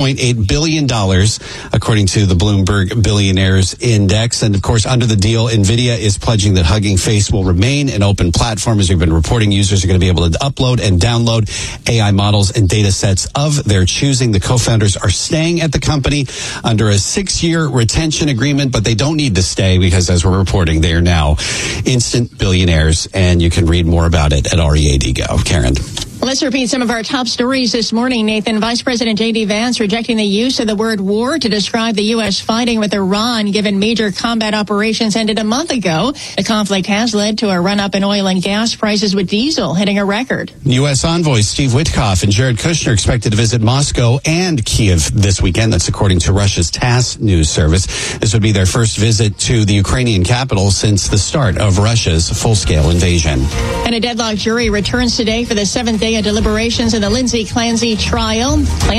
$1.8 billion, according to the Bloomberg Billionaires Index. And, of course, under the deal, NVIDIA is pledging that Hugging Face will remain an open platform. As we've been reporting, users are going to be able to upload and download AI models and data sets of their choosing. The co-founders are staying at the company under a 6-year retention agreement, but they don't need to stay because, as we're reporting, they are now instant billionaires, and you can read more about it at READ.gov. Karen. Let's repeat some of our top stories this morning, Nathan. Vice President J.D. Vance rejecting the use of the word war to describe the U.S. fighting with Iran, given major combat operations ended a month ago. The conflict has led to a run-up in oil and gas prices, with diesel hitting a record. U.S. envoys Steve Witkoff and Jared Kushner expected to visit Moscow and Kiev this weekend. That's according to Russia's TASS news service. This would be their first visit to the Ukrainian capital since the start of Russia's full-scale invasion. And a deadlocked jury returns today for the seventh day of deliberations in the Lindsay Clancy trial.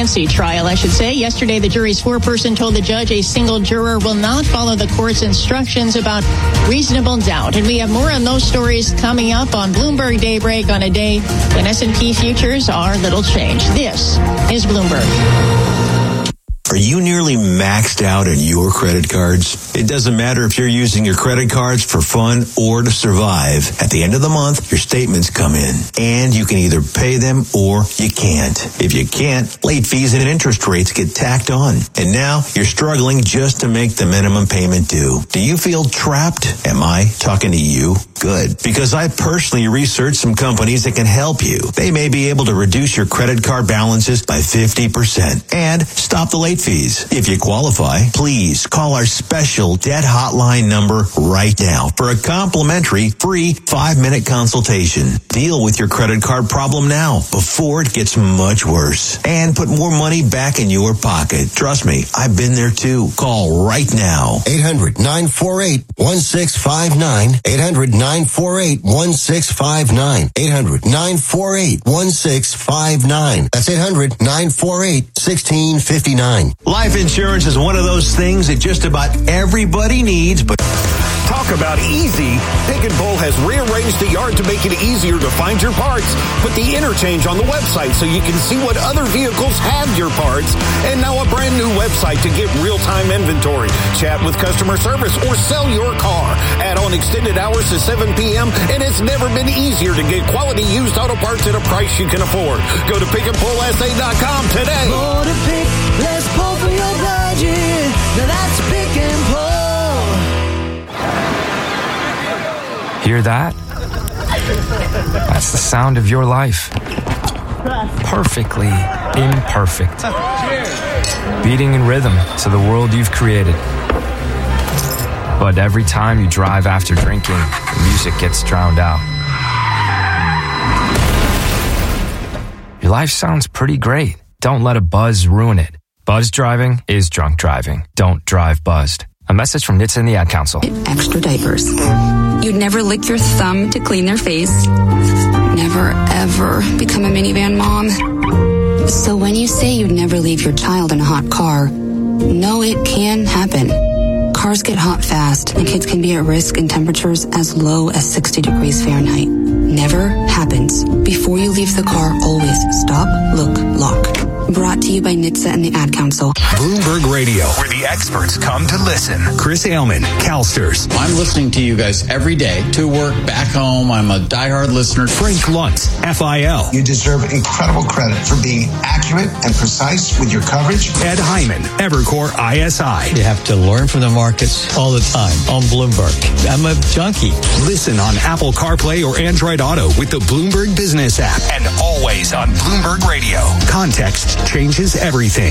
Yesterday, the jury's foreperson told the judge a single juror will not follow the court's instructions about reasonable doubt. And we have more on those stories coming up on Bloomberg Daybreak on a day when S&P futures are little changed. This is Bloomberg. Are you nearly maxed out on your credit cards? It doesn't matter if you're using your credit cards for fun or to survive. At the end of the month, your statements come in, and you can either pay them or you can't. If you can't, late fees and interest rates get tacked on. And now you're struggling just to make the minimum payment due. Do you feel trapped? Am I talking to you? Good. Because I personally researched some companies that can help you. They may be able to reduce your credit card balances by 50% and stop the late fees. If you qualify, please call our special debt hotline number right now for a complimentary free 5-minute consultation. Deal with your credit card problem now before it gets much worse and put more money back in your pocket. Trust me, I've been there too. Call right now. 800-948-1659. 800-948-1659. 800-948-1659. That's 800-948-1659. Life insurance is one of those things that just about everybody needs, but talk about easy. Pick and Pull has rearranged the yard to make it easier to find your parts. Put the interchange on the website so you can see what other vehicles have your parts. And now a brand new website to get real-time inventory. Chat with customer service or sell your car. Add on extended hours to 7 p.m. and it's never been easier to get quality used auto parts at a price you can afford. Go to pickandpullsa.com today. More to pick, let's pull for your budget. Now that's Pick and Pull. Hear that? That's the sound of your life. Perfectly imperfect. Beating in rhythm to the world you've created. But every time you drive after drinking, the music gets drowned out. Your life sounds pretty great. Don't let a buzz ruin it. Buzz driving is drunk driving. Don't drive buzzed. A message from NHTSA and the Ad Council. Extra diapers. You'd never lick your thumb to clean their face. Never, ever become a minivan mom. So when you say you'd never leave your child in a hot car, no, it can happen. Cars get hot fast, and kids can be at risk in temperatures as low as 60 degrees Fahrenheit. Never happens. Before you leave the car, always stop, look, lock. Brought to you by NHTSA and the Ad Council. Bloomberg Radio, where the experts come to listen. Chris Ailman, CalSTRS. I'm listening to you guys every day, to work, back home. I'm a diehard listener. Frank Luntz, FIL. You deserve incredible credit for being accurate and precise with your coverage. Ed Hyman, Evercore ISI. You have to learn from the markets all the time on Bloomberg. I'm a junkie. Listen on Apple CarPlay or Android Auto with the Bloomberg Business app. And always on Bloomberg Radio. Context changes everything.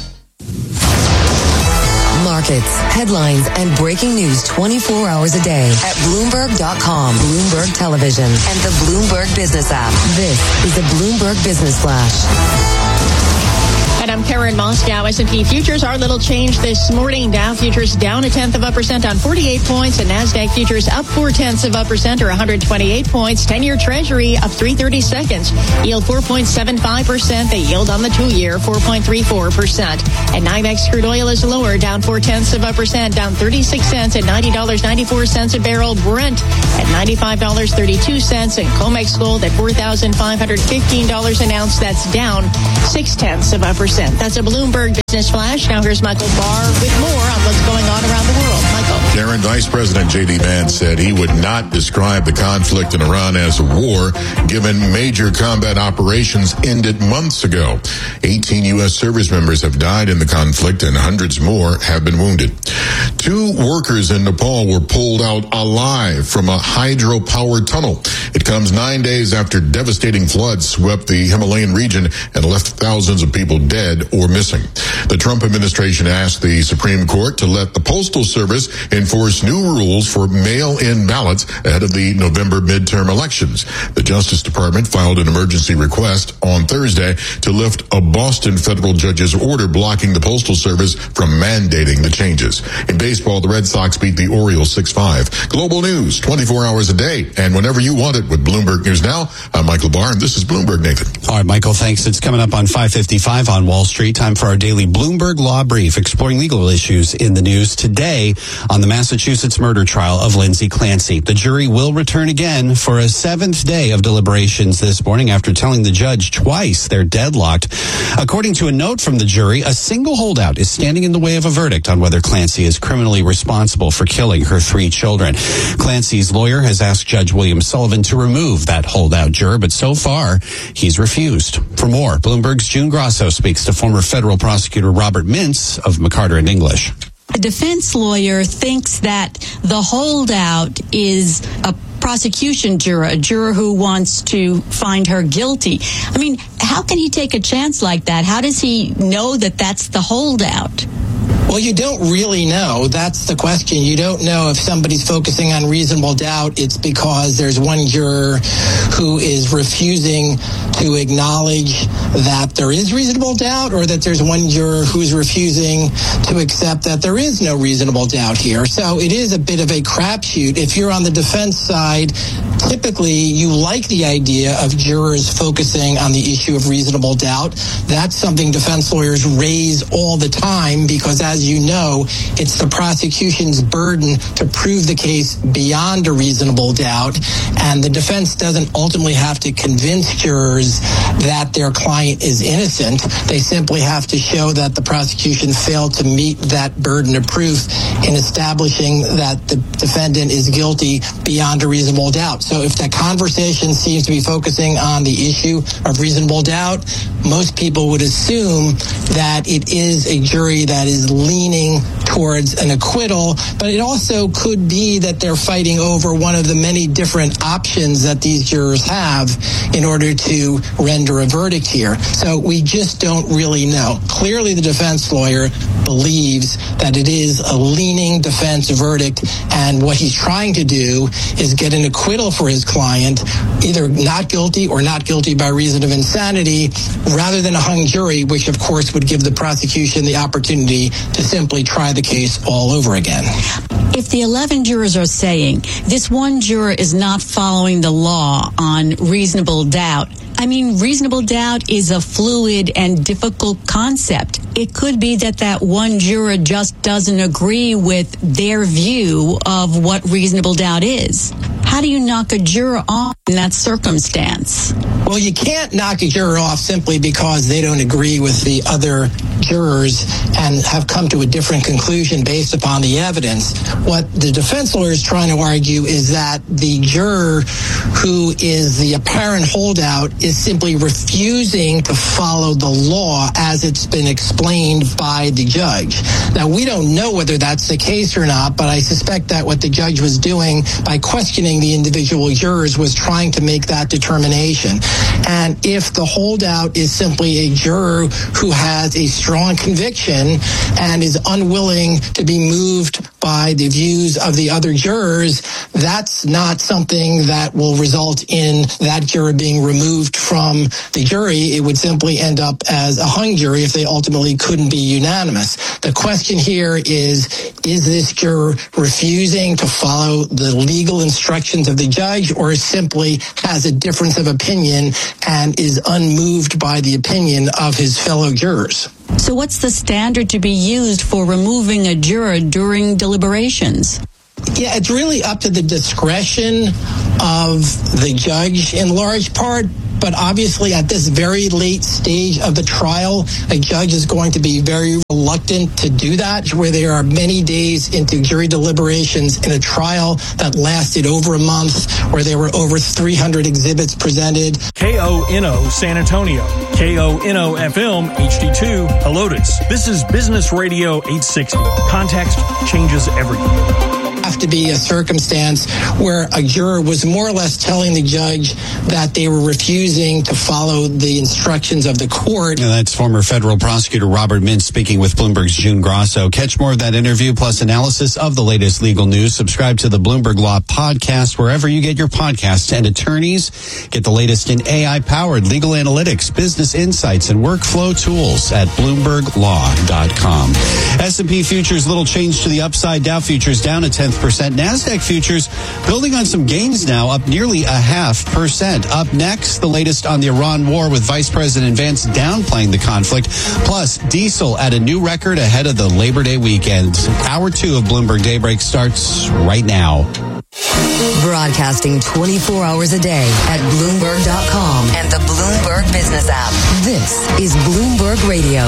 Markets, headlines, and breaking news 24 hours a day at Bloomberg.com, Bloomberg Television, and the Bloomberg Business app. This is the Bloomberg Business Flash. And I'm Karen Moscow. S&P futures are a little changed this morning. Dow futures down 0.1% on 48 points, and NASDAQ futures up 0.4% or 128 points. 10-year Treasury up 3/32. Yield 4.75%. The yield on the 2-year 4.34%. And NYMEX crude oil is lower, down 0.4%, down 36 cents at $90.94 a barrel. Brent at $95.32, and COMEX gold at $4,515 an ounce. That's down 0.6%. 1%. That's a Bloomberg Business Flash. Now here's Michael Barr with more on what's going on around the world. Michael. Karen, Vice President J.D. Vance said he would not describe the conflict in Iran as a war, given major combat operations ended months ago. 18 U.S. service members have died in the conflict and hundreds more have been wounded. 2 workers in Nepal were pulled out alive from a hydropower tunnel. It comes 9 days after devastating floods swept the Himalayan region and left thousands of people dead or missing. The Trump administration asked the Supreme Court to let the Postal Service enforce new rules for mail-in ballots ahead of the November midterm elections. The Justice Department filed an emergency request on Thursday to lift a Boston federal judge's order blocking the Postal Service from mandating the changes. In baseball, the Red Sox beat the Orioles 6-5. Global news, 24 hours a day, and whenever you want it with Bloomberg News Now. I'm Michael Barr, and this is Bloomberg, Nathan. All right, Michael, thanks. It's coming up on 5:55 on Wall Street. Time for our daily Bloomberg Law Brief, exploring legal issues in the news today on the Massachusetts murder trial of Lindsay Clancy. The jury will return again for a 7th day of deliberations this morning after telling the judge twice they're deadlocked. According to a note from the jury, a single holdout is standing in the way of a verdict on whether Clancy is criminally responsible for killing her 3 children. Clancy's lawyer has asked Judge William Sullivan to remove that holdout juror, but so far he's refused. For more, Bloomberg's June Grosso speaks to former federal prosecutor Robert Mintz of McCarter and English. The defense lawyer thinks that the holdout is a prosecution juror, a juror who wants to find her guilty. I mean, how can he take a chance like that? How does he know that that's the holdout? Well, you don't really know. That's the question. You don't know if somebody's focusing on reasonable doubt. It's because there's one juror who is refusing to acknowledge that there is reasonable doubt, or that there's one juror who's refusing to accept that there is no reasonable doubt here. So it is a bit of a crapshoot. If you're on the defense side, typically you like the idea of jurors focusing on the issue of reasonable doubt. That's something defense lawyers raise all the time because, as you know, it's the prosecution's burden to prove the case beyond a reasonable doubt, and the defense doesn't ultimately have to convince jurors that their client is innocent. They simply have to show that the prosecution failed to meet that burden of proof in establishing that the defendant is guilty beyond a reasonable doubt. So if the conversation seems to be focusing on the issue of reasonable doubt, most people would assume that it is a jury that is leaning towards an acquittal, but it also could be that they're fighting over one of the many different options that these jurors have in order to render a verdict here. So we just don't really know. Clearly, the defense lawyer believes that it is a leaning defense verdict, and what he's trying to do is get an acquittal for his client, either not guilty or not guilty by reason of insanity, rather than a hung jury, which of course would give the prosecution the opportunity to simply try the case all over again. If the 11 jurors are saying this one juror is not following the law on reasonable doubt, I mean, reasonable doubt is a fluid and difficult concept. It could be that that one juror just doesn't agree with their view of what reasonable doubt is. How do you knock a juror off in that circumstance? Well, you can't knock a juror off simply because they don't agree with the other jurors and have come to a different conclusion based upon the evidence. What the defense lawyer is trying to argue is that the juror who is the apparent holdout is simply refusing to follow the law as it's been explained by the judge. Now, we don't know whether that's the case or not, but I suspect that what the judge was doing by questioning the individual jurors was trying to make that determination. And if the holdout is simply a juror who has a strong conviction and is unwilling to be moved by the views of the other jurors, that's not something that will result in that juror being removed from the jury. It would simply end up as a hung jury if they ultimately couldn't be unanimous. The question here is this juror refusing to follow the legal instructions of the judge, or simply has a difference of opinion and is unmoved by the opinion of his fellow jurors? So what's the standard to be used for removing a juror during deliberations? Yeah, it's really up to the discretion of the judge in large part, But obviously, at this very late stage of the trial, a judge is going to be very reluctant to do that, where there are many days into jury deliberations in a trial that lasted over a month, where there were over 300 exhibits presented. KONO San Antonio, KONO FM HD2 Helotes. This is Business Radio 860. Context changes everything. Have to be a circumstance where a juror was more or less telling the judge that they were refusing to follow the instructions of the court. And that's former federal prosecutor Robert Mintz speaking with Bloomberg's June Grosso. Catch more of that interview plus analysis of the latest legal news. Subscribe to the Bloomberg Law Podcast wherever you get your podcasts. And attorneys get the latest in AI-powered legal analytics, business insights, and workflow tools at BloombergLaw.com. S&P futures, little change to the upside. Dow futures down a 0.1%. NASDAQ futures building on some gains now, up nearly 0.5%. Up next, the latest on the Iran war with Vice President Vance downplaying the conflict. Plus, diesel at a new record ahead of the Labor Day weekend. Hour 2 of Bloomberg Daybreak starts right now. Broadcasting 24 hours a day at Bloomberg.com and the Bloomberg Business app. This is Bloomberg Radio.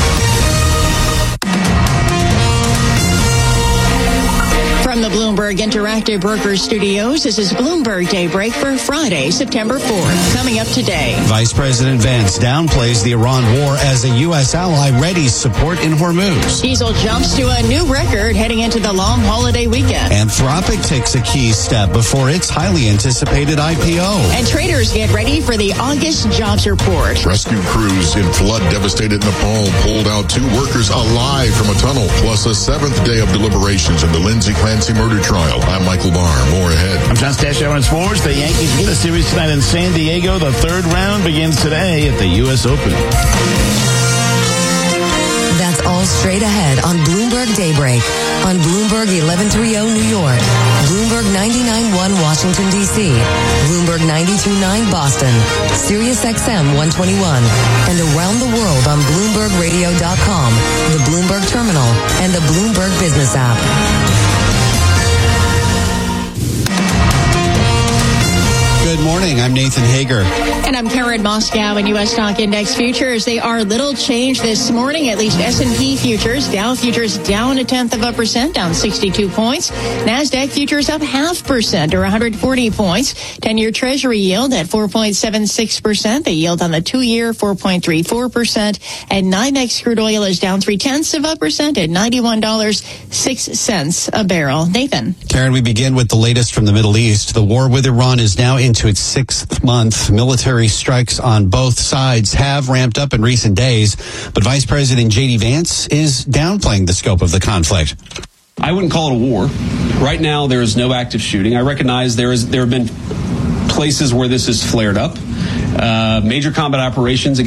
From the Bloomberg Interactive Brokers Studios, this is Bloomberg Daybreak for Friday, September 4th. Coming up today. Vice President Vance downplays the Iran war as a U.S. ally readies support in Hormuz. Diesel jumps to a new record heading into the long holiday weekend. Anthropic takes a key step before its highly anticipated IPO. And traders get ready for the August jobs report. Rescue crews in flood-devastated Nepal pulled out 2 workers alive from a tunnel, plus a 7th day of deliberations in the Lindsay Clancy murder trial. I'm Michael Barr. More ahead. I'm John Stashow on sports. The Yankees get a series tonight in San Diego. The 3rd round begins today at the U.S. Open. That's all straight ahead on Bloomberg Daybreak. On Bloomberg 1130 New York, Bloomberg 99.1 Washington, D.C., Bloomberg 92.9 Boston, Sirius XM 121, and around the world on BloombergRadio.com, the Bloomberg Terminal, and the Bloomberg Business app. Good morning. I'm Nathan Hager. And I'm Karen Moscow. In U.S. stock index futures, they are little change this morning. At least S&P futures, Dow futures down 0.1%, down 62 points. NASDAQ futures up 0.5% or 140 points. 10-year Treasury yield at 4.76%. The yield on the 2-year 4.34%. And NYMEX crude oil is down 0.3% at $91.06 a barrel. Nathan. Karen, we begin with the latest from the Middle East. The war with Iran is now into its 6th month. Military strikes on both sides have ramped up in recent days, but Vice President J.D. Vance is downplaying the scope of the conflict. I wouldn't call it a war. Right now, there is no active shooting. I recognize there have been places where this has flared up. Major combat operations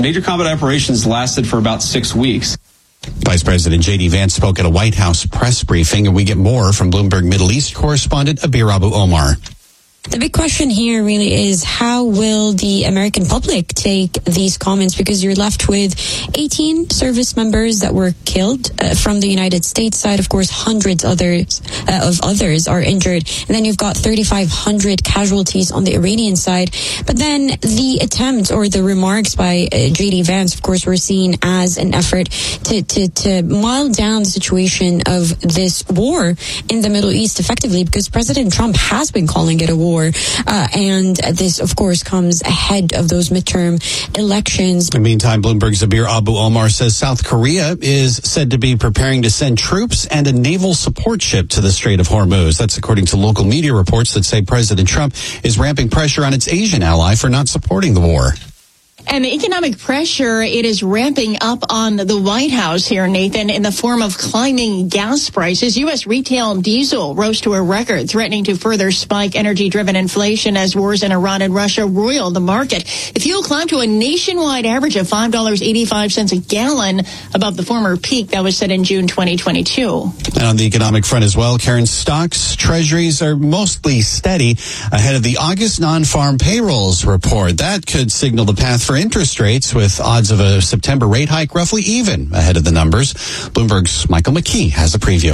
lasted for about 6 weeks. Vice President J.D. Vance spoke at a White House press briefing, and we get more from Bloomberg Middle East correspondent Abir Abu Omar. The big question here really is how will the American public take these comments, because you're left with 18 service members that were killed from the United States side. Of course, hundreds of others are injured. And then you've got 3,500 casualties on the Iranian side. But then the attempt or the remarks by J.D. Vance, of course, were seen as an effort to mild down the situation of this war in the Middle East effectively, because President Trump has been calling it a war. And this, of course, comes ahead of those midterm elections. In the meantime, Bloomberg's Abir Abu Omar says South Korea is said to be preparing to send troops and a naval support ship to the Strait of Hormuz. That's according to local media reports that say President Trump is ramping pressure on its Asian ally for not supporting the war. And the economic pressure, it is ramping up on the White House here, Nathan, in the form of climbing gas prices. U.S. retail diesel rose to a record, threatening to further spike energy-driven inflation as wars in Iran and Russia roil the market. The fuel climbed to a nationwide average of $5.85 a gallon, above the former peak that was set in June 2022. And on the economic front as well, Karen, stocks, treasuries are mostly steady ahead of the August non-farm payrolls report. That could signal the path for interest rates, with odds of a September rate hike roughly even ahead of the numbers. Bloomberg's Michael McKee has a preview.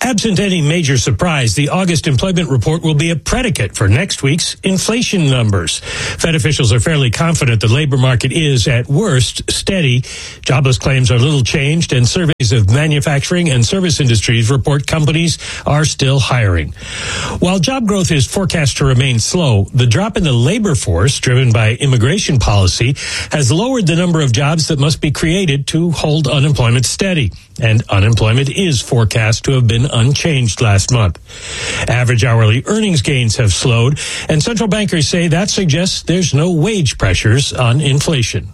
Absent any major surprise, the August employment report will be a predicate for next week's inflation numbers. Fed officials are fairly confident the labor market is, at worst, steady. Jobless claims are little changed, and surveys of manufacturing and service industries report companies are still hiring. While job growth is forecast to remain slow, the drop in the labor force, driven by immigration policy, has lowered the number of jobs that must be created to hold unemployment steady. And unemployment is forecast to have been unchanged last month. Average hourly earnings gains have slowed, and central bankers say that suggests there's no wage pressures on inflation.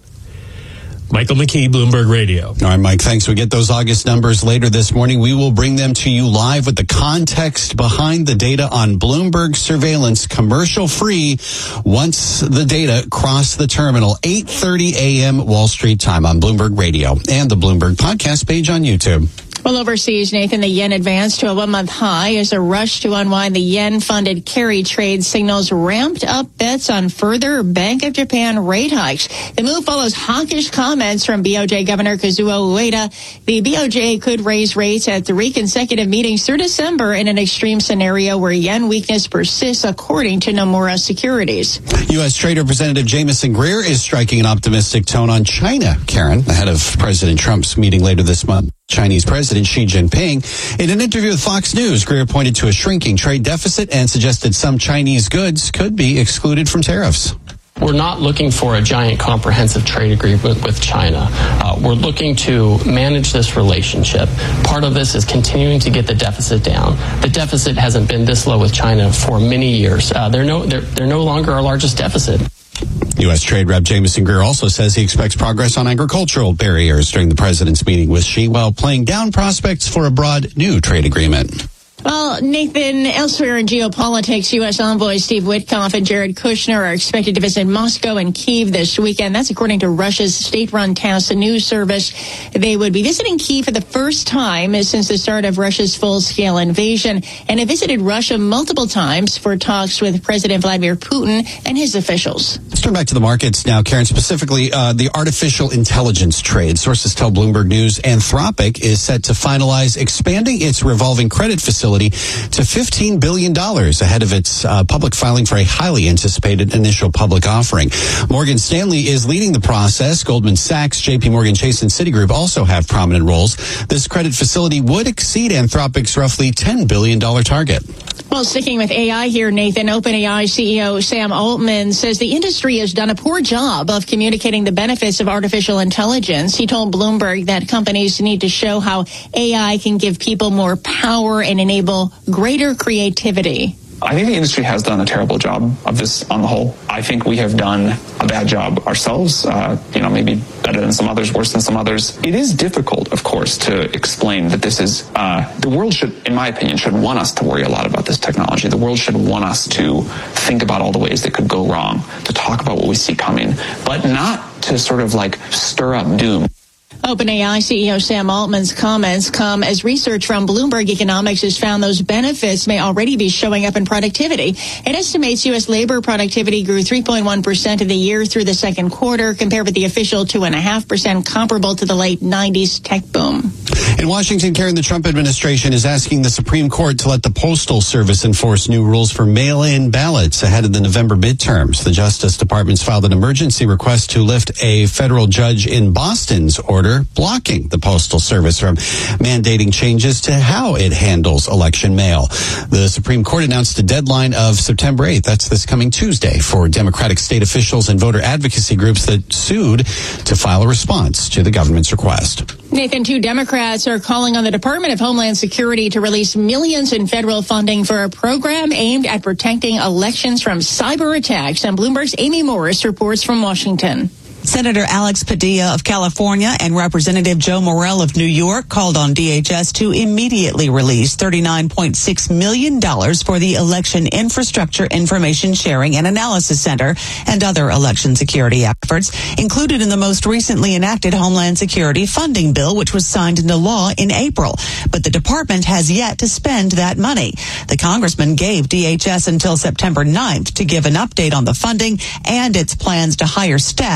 Michael McKee, Bloomberg Radio. All right, Mike, thanks. We get those August numbers later this morning. We will bring them to you live with the context behind the data on Bloomberg surveillance, commercial free, once the data cross the terminal, 8:30 a.m. Wall Street time on Bloomberg Radio and the Bloomberg podcast page on YouTube. Well, overseas, Nathan, the yen advanced to a one-month high as a rush to unwind the yen-funded carry trade signals ramped up bets on further Bank of Japan rate hikes. The move follows hawkish comments from BOJ Governor Kazuo Ueda. The BOJ could raise rates at 3 consecutive meetings through December in an extreme scenario where yen weakness persists, according to Nomura Securities. U.S. Trade Representative Jamieson Greer is striking an optimistic tone on China, Karen, ahead of President Trump's meeting later this month. Chinese President Xi Jinping. In an interview with Fox News, Greer pointed to a shrinking trade deficit and suggested some Chinese goods could be excluded from tariffs. We're not looking for a giant comprehensive trade agreement with China. We're looking to manage this relationship. Part of this is continuing to get the deficit down. The deficit hasn't been this low with China for many years. They're no longer our largest deficit. U.S. Trade Rep Jamieson Greer also says he expects progress on agricultural barriers during the president's meeting with Xi, while playing down prospects for a broad new trade agreement. Well, Nathan, elsewhere in geopolitics, U.S. envoys Steve Witkoff and Jared Kushner are expected to visit Moscow and Kyiv this weekend. That's according to Russia's state-run TASS news service. They would be visiting Kyiv for the first time since the start of Russia's full-scale invasion, and have visited Russia multiple times for talks with President Vladimir Putin and his officials. Let's turn back to the markets now, Karen, specifically the artificial intelligence trade. Sources tell Bloomberg News Anthropic is set to finalize expanding its revolving credit facility to $15 billion ahead of its public filing for a highly anticipated initial public offering. Morgan Stanley is leading the process. Goldman Sachs, JP Morgan Chase, and Citigroup also have prominent roles. This credit facility would exceed Anthropic's roughly $10 billion target. Well, sticking with AI here, Nathan, OpenAI CEO Sam Altman says the industry has done a poor job of communicating the benefits of artificial intelligence. He told Bloomberg that companies need to show how AI can give people more power and enable greater creativity. I think the industry has done a terrible job of this on the whole. I think we have done a bad job ourselves, maybe better than some others, worse than some others. It is difficult, of course, to explain that this is, the world should, in my opinion, should want us to worry a lot about this technology. The world should want us to think about all the ways that could go wrong, to talk about what we see coming, but not to sort of like stir up doom. OpenAI CEO Sam Altman's comments come as research from Bloomberg Economics has found those benefits may already be showing up in productivity. It estimates U.S. labor productivity grew 3.1% of the year through the second quarter, compared with the official 2.5% comparable to the late 90s tech boom. In Washington, Karen, the Trump administration is asking the Supreme Court to let the Postal Service enforce new rules for mail-in ballots ahead of the November midterms. The Justice Department's filed an emergency request to lift a federal judge in Boston's order blocking the Postal Service from mandating changes to how it handles election mail. The Supreme Court announced a deadline of September 8th. That's this coming Tuesday for Democratic state officials and voter advocacy groups that sued to file a response to the government's request. Nathan, 2 Democrats are calling on the Department of Homeland Security to release millions in federal funding for a program aimed at protecting elections from cyber attacks. And Bloomberg's Amy Morris reports from Washington. Senator Alex Padilla of California and Representative Joe Morell of New York called on DHS to immediately release $39.6 million for the Election Infrastructure Information Sharing and Analysis Center and other election security efforts, included in the most recently enacted Homeland Security funding bill, which was signed into law in April. But the department has yet to spend that money. The congressman gave DHS until September 9th to give an update on the funding and its plans to hire staff to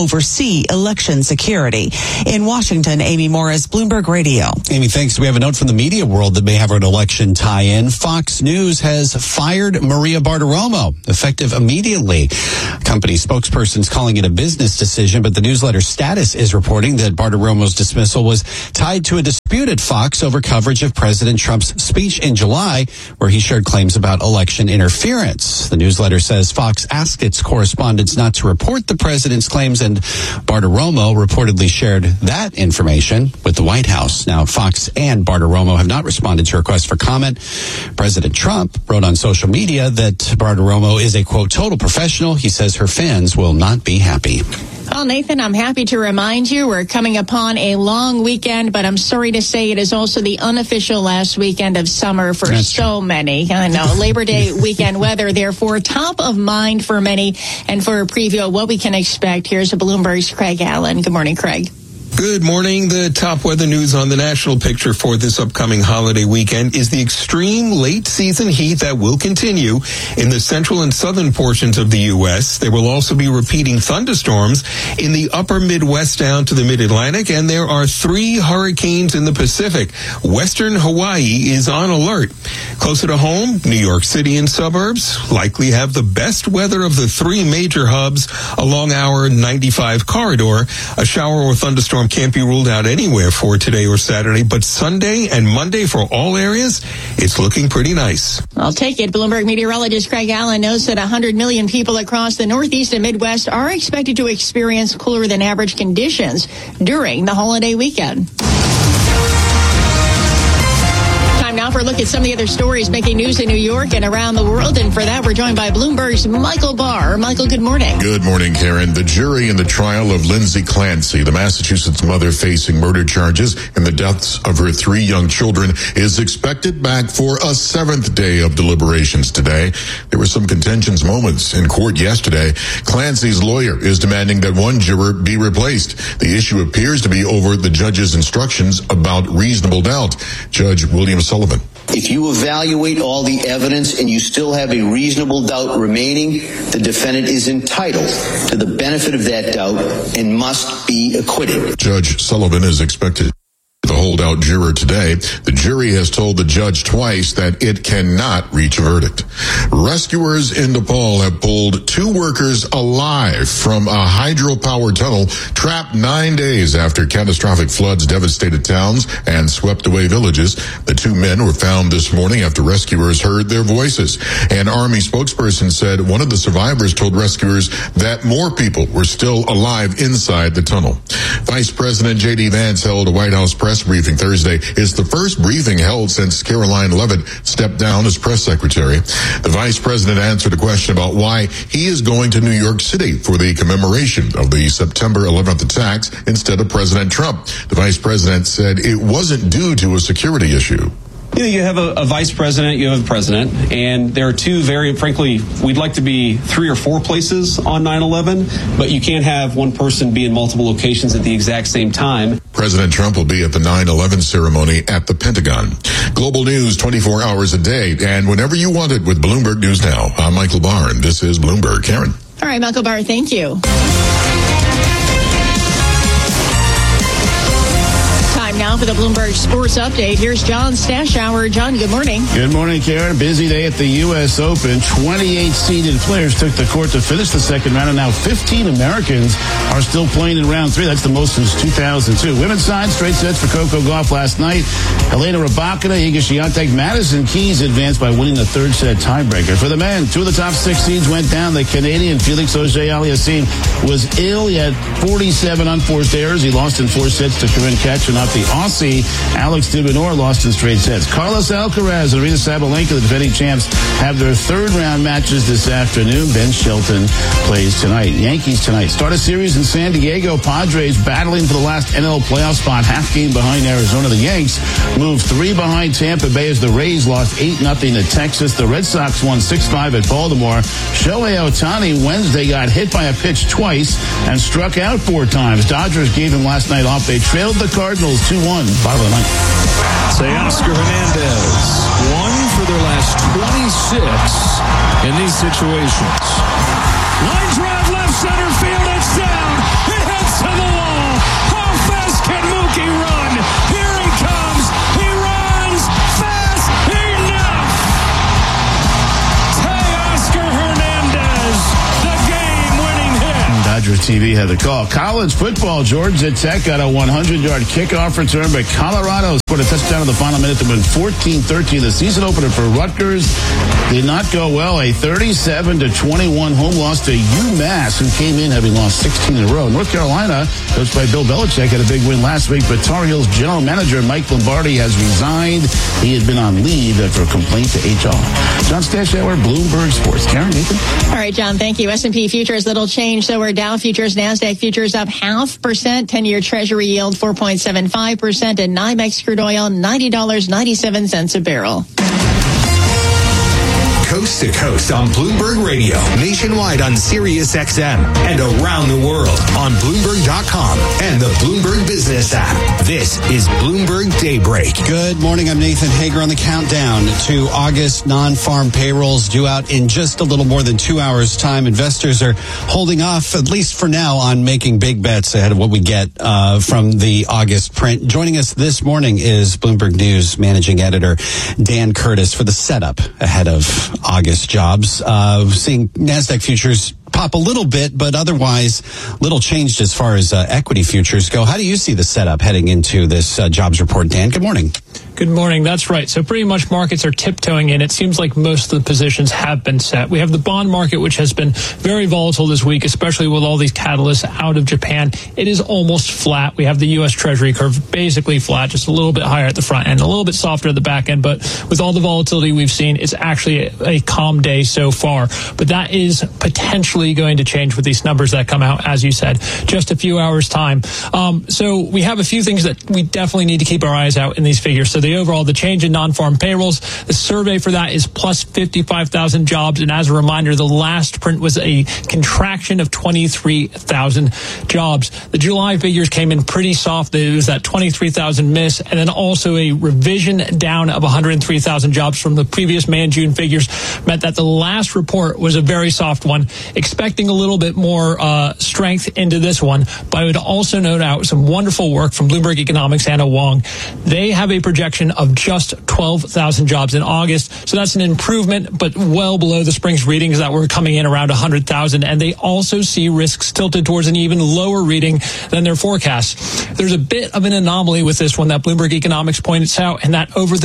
oversee election security. In Washington, Amy Morris, Bloomberg Radio. Amy, thanks. We have a note from the media world that may have an election tie-in. Fox News has fired Maria Bartiromo, effective immediately. Company spokesperson's calling it a business decision, but the newsletter Status is reporting that Bartiromo's dismissal was tied to a dispute at Fox over coverage of President Trump's speech in July, where he shared claims about election interference. The newsletter says Fox asked its correspondents not to report the president's claims, and Bartiromo reportedly shared that information with the White House. Now, Fox and Bartiromo have not responded to requests for comment. President Trump wrote on social media that Bartiromo is a, quote, total professional. He says her fans will not be happy. Well, Nathan, I'm happy to remind you we're coming upon a long weekend, but I'm sorry to say it is also the unofficial last weekend of summer for many. I know. Labor Day weekend weather, therefore, top of mind for many. And for a preview of what we can expect, here's Bloomberg's Craig Allen. Good morning, Craig. Good morning. The top weather news on the national picture for this upcoming holiday weekend is the extreme late season heat that will continue in the central and southern portions of the U.S. There will also be repeating thunderstorms in the upper Midwest down to the mid-Atlantic, and there are 3 hurricanes in the Pacific. Western Hawaii is on alert. Closer to home, New York City and suburbs likely have the best weather of the 3 major hubs along our 95 corridor. A shower or thunderstorm can't be ruled out anywhere for today or Saturday, but Sunday and Monday for all areas, it's looking pretty nice. I'll take it. Bloomberg meteorologist Craig Allen knows that 100 million people across the Northeast and Midwest are expected to experience cooler than average conditions during the holiday weekend. Now for a look at some of the other stories making news in New York and around the world. And for that, we're joined by Bloomberg's Michael Barr. Michael, good morning. Good morning, Karen. The jury in the trial of Lindsay Clancy, the Massachusetts mother facing murder charges in the deaths of her 3 young children, is expected back for a 7th day of deliberations today. There were some contentious moments in court yesterday. Clancy's lawyer is demanding that one juror be replaced. The issue appears to be over the judge's instructions about reasonable doubt. Judge William Sullivan. If you evaluate all the evidence and you still have a reasonable doubt remaining, the defendant is entitled to the benefit of that doubt and must be acquitted. Judge Sullivan is expected the holdout juror today. The jury has told the judge twice that it cannot reach a verdict. Rescuers in Nepal have pulled 2 workers alive from a hydropower tunnel trapped 9 days after catastrophic floods devastated towns and swept away villages. The 2 men were found this morning after rescuers heard their voices. An Army spokesperson said one of the survivors told rescuers that more people were still alive inside the tunnel. Vice President J.D. Vance held a White House press briefing Thursday. It's the first briefing held since Caroline Leavitt stepped down as press secretary. The vice president answered a question about why he is going to New York City for the commemoration of the September 11th attacks instead of President Trump. The vice president said it wasn't due to a security issue. You know, you have a vice president, you have a president, and there are 2 very, frankly, we'd like to be 3 or 4 places on 9/11, but you can't have one person be in multiple locations at the exact same time. President Trump will be at the 9/11 ceremony at the Pentagon. Global news 24 hours a day, and whenever you want it with Bloomberg News Now. I'm Michael Barr, and this is Bloomberg. Karen. All right, Michael Barr, thank you. Now for the Bloomberg Sports Update, here's John Stashower. John, good morning. Good morning, Karen. Busy day at the U.S. Open. 28 seeded players took the court to finish the second round, and now 15 Americans are still playing in round 3. That's the most since 2002. Women's side, straight sets for Coco Gauff last night. Elena Rybakina, Iga Swiatek, Madison Keys advanced by winning the 3rd set tiebreaker. For the men, 2 of the top 6 seeds went down. The Canadian Felix Auger-Aliassime was ill. He had 47 unforced errors. He lost in 4 sets to Corinne Khachanov. The Aussie Alex de Minaur lost in straight sets. Carlos Alcaraz and Aryna Sabalenka, the defending champs, have their 3rd round matches this afternoon. Ben Shelton plays tonight. Yankees tonight start a series in San Diego. Padres battling for the last NL playoff spot, half game behind Arizona. The Yanks moved 3 behind Tampa Bay as the Rays lost 8-0 to Texas. The Red Sox won 6-5 at Baltimore. Shohei Ohtani Wednesday got hit by a pitch twice and struck out 4 times. Dodgers gave him last night off. They trailed the Cardinals 2-1. Bottom of the ninth. Teoscar Hernandez, 1 for their last 26 in these situations. Line drive left center field, it's down. Badger TV had the call. College football, Georgia Tech got a 100-yard kickoff return, but Colorado scored a touchdown in the final minute to win 14-13. The season opener for Rutgers did not go well. A 37-21 home loss to UMass, who came in having lost 16 in a row. North Carolina, coached by Bill Belichick, had a big win last week, but Tar Heels general manager Mike Lombardi has resigned. He had been on leave after a complaint to HR. John Stashauer, Bloomberg Sports. Karen, Nathan? All right, John, thank you. S&P futures, little change. So are Dow futures, NASDAQ futures up 0.5%, 10-year Treasury yield 4.75%, and NYMEX crude oil $90.97 a barrel. Coast to coast on Bloomberg Radio, nationwide on Sirius XM, and around the world on Bloomberg.com and the Bloomberg Business app. This is Bloomberg Daybreak. Good morning. I'm Nathan Hager on the countdown to August. Non-farm payrolls due out in just a little more than 2 hours' time. Investors are holding off, at least for now, on making big bets ahead of what we get from the August print. Joining us this morning is Bloomberg News managing editor Dan Curtis for the setup ahead of August jobs. Seeing NASDAQ futures pop a little bit, but otherwise little changed as far as equity futures go. How do you see the setup heading into this jobs report, Dan? Good morning. Good morning. That's right. So pretty much markets are tiptoeing in. It seems like most of the positions have been set. We have the bond market, which has been very volatile this week, especially with all these catalysts out of Japan. It is almost flat. We have the U.S. Treasury curve basically flat, just a little bit higher at the front end, a little bit softer at the back end. But with all the volatility we've seen, it's actually a calm day so far. But that is potentially going to change with these numbers that come out, as you said, just a few hours' time. So we have a few things that we definitely need to keep our eyes out in these figures. So the change in non-farm payrolls, the survey for that is plus 55,000 jobs. And as a reminder, the last print was a contraction of 23,000 jobs. The July figures came in pretty soft. It was that 23,000 miss, and then also a revision down of 103,000 jobs from the previous May and June figures meant that the last report was a very soft one, expecting a little bit more strength into this one. But I would also note out some wonderful work from Bloomberg Economics, Anna Wong. They have a projection of just 12,000 jobs in August. So that's an improvement, but well below the spring's readings that were coming in around 100,000. And they also see risks tilted towards an even lower reading than their forecasts. There's a bit of an anomaly with this one that Bloomberg Economics points out, and that over the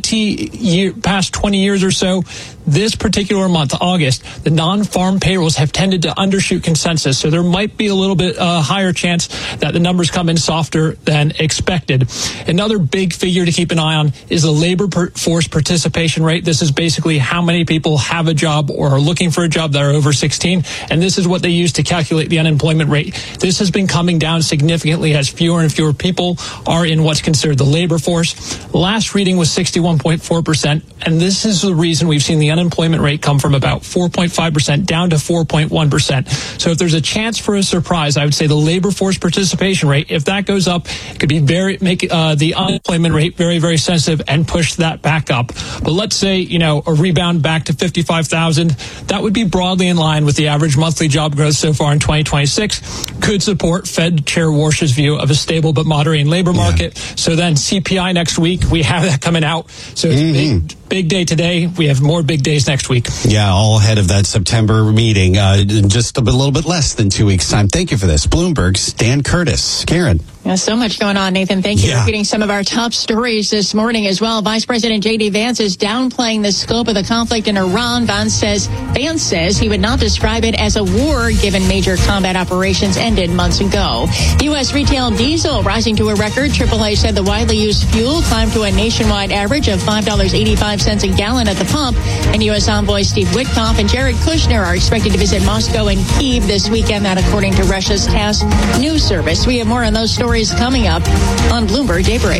past 20 years or so, this particular month, August, the non-farm payrolls have tended to undershoot consensus. So there might be a little bit higher chance that the numbers come in softer than expected. Another big figure to keep an eye on is the labor force participation rate. This is basically how many people have a job or are looking for a job that are over 16. And this is what they use to calculate the unemployment rate. This has been coming down significantly as fewer and fewer people are in what's considered the labor force. Last reading was 61.4%. And this is the reason we've seen the unemployment rate come from about 4.5% down to 4.1%. So if there's a chance for a surprise, I would say the labor force participation rate, if that goes up, it could be make the unemployment rate very, very sensitive and push that back up. But let's say, a rebound back to 55,000, that would be broadly in line with the average monthly job growth so far in 2026, could support Fed Chair Warsh's view of a stable but moderating labor market. So then CPI next week, we have that coming out. So it's a big day today. We have more big days next week. Yeah, all ahead of that September meeting, just a little bit less than 2 weeks' time. Thank you for this. Bloomberg's Dan Curtis. Karen. Yeah, so much going on, Nathan. Thank you for reading some of our top stories this morning as well. Vice President J.D. Vance is downplaying the scope of the conflict in Iran. Vance says he would not describe it as a war given major combat operations ended months ago. U.S. retail diesel rising to a record. AAA said the widely used fuel climbed to a nationwide average of $5.85 a gallon at the pump. And U.S. envoy Steve Witkoff and Jared Kushner are expected to visit Moscow and Kyiv this weekend, that according to Russia's TASS news service. We have more on those stories coming up on Bloomberg Daybreak.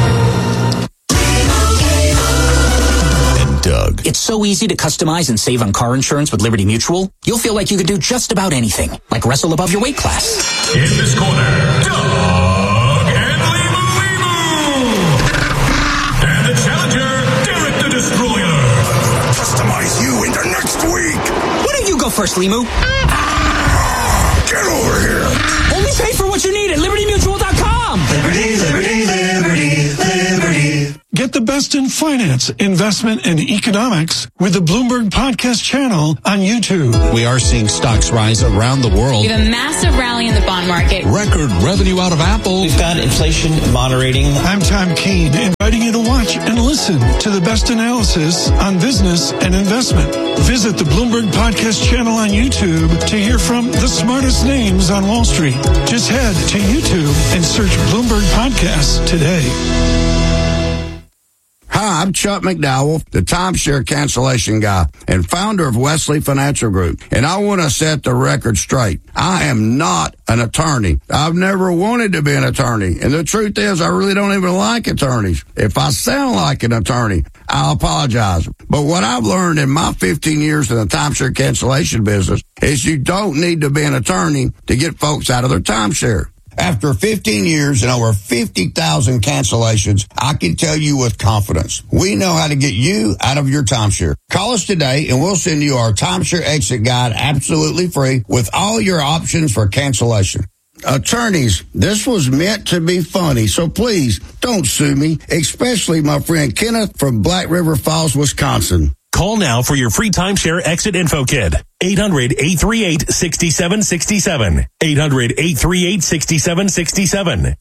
And Doug. It's so easy to customize and save on car insurance with Liberty Mutual. You'll feel like you could do just about anything, like wrestle above your weight class. In this corner, Doug and Limu. And the challenger, Derek the Destroyer. Customize you into next week. Why don't you go first, Limu? Get over here. Only pay for what you need at LibertyMutual.com. Liberty, liberty, liberty, liberty. Get the best best in finance, investment, and economics with the Bloomberg Podcast channel on YouTube. We are seeing stocks rise around the world. We have a massive rally in the bond market. Record revenue out of Apple. We've got inflation moderating. I'm Tom Keene, inviting you to watch and listen to the best analysis on business and investment. Visit the Bloomberg Podcast channel on YouTube to hear from the smartest names on Wall Street. Just head to YouTube and search Bloomberg Podcasts today. Hi, I'm Chuck McDowell, the timeshare cancellation guy and founder of Wesley Financial Group. And I want to set the record straight. I am not an attorney. I've never wanted to be an attorney. And the truth is, I really don't even like attorneys. If I sound like an attorney, I'll apologize. But what I've learned in my 15 years in the timeshare cancellation business is you don't need to be an attorney to get folks out of their timeshare. After 15 years and over 50,000 cancellations, I can tell you with confidence, we know how to get you out of your timeshare. Call us today and we'll send you our timeshare exit guide absolutely free with all your options for cancellation. Attorneys, this was meant to be funny, so please don't sue me, especially my friend Kenneth from Black River Falls, Wisconsin. Call now for your free timeshare exit info kit. 800-838-6767. 800-838-6767.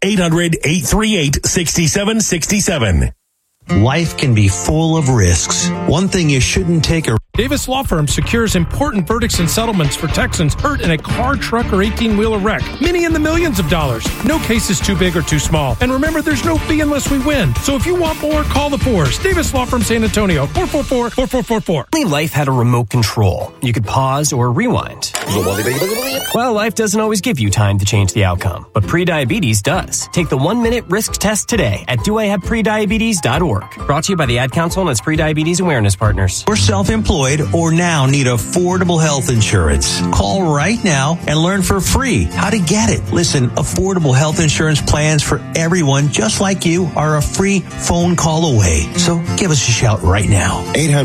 800-838-6767. Life can be full of risks. One thing you shouldn't take a... Davis Law Firm secures important verdicts and settlements for Texans hurt in a car, truck, or 18-wheeler wreck. Many in the millions of dollars. No case is too big or too small. And remember, there's no fee unless we win. So if you want more, call the Fours. Davis Law Firm, San Antonio, 444-4444. Only life had a remote control. You could pause or rewind. Well, life doesn't always give you time to change the outcome, but prediabetes does. Take the 1-minute risk test today at doihaveprediabetes.org. Brought to you by the Ad Council and its Prediabetes Awareness Partners. We're self-employed or now need affordable health insurance. Call right now and learn for free how to get it. Listen, affordable health insurance plans for everyone just like you are a free phone call away. So give us a shout right now.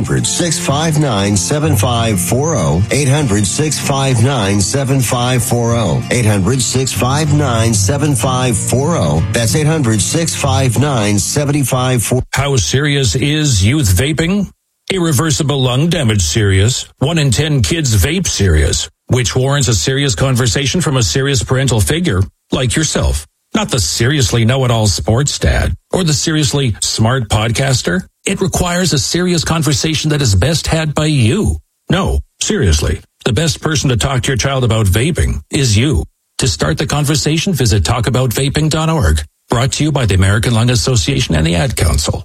800-659-7540. 800-659-7540. 800-659-7540. That's 800-659-7540. How serious is youth vaping? Irreversible lung damage serious. 1 in 10 kids vape serious, which warrants a serious conversation from a serious parental figure like yourself. Not the seriously know-it-all sports dad or the seriously smart podcaster. It requires a serious conversation that is best had by you. No, seriously, the best person to talk to your child about vaping is you. To start the conversation, visit talkaboutvaping.org. Brought to you by the American Lung Association and the Ad Council.